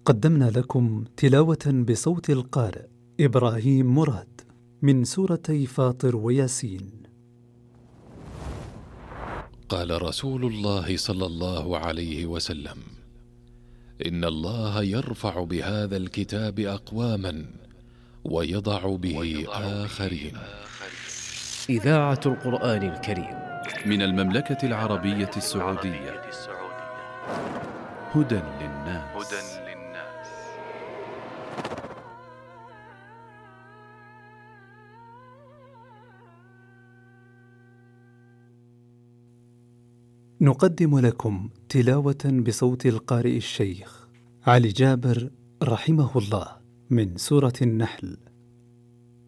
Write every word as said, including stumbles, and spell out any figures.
قدمنا لكم تلاوة بصوت القارئ إبراهيم مراد من سورتي فاطر وياسين. قال رسول الله صلى الله عليه وسلم: إن الله يرفع بهذا الكتاب أقواما ويضع به آخرين. إذاعة القرآن الكريم من المملكة العربية السعودية. هدى للناس. نقدم لكم تلاوة بصوت القارئ الشيخ علي جابر رحمه الله من سورة النحل.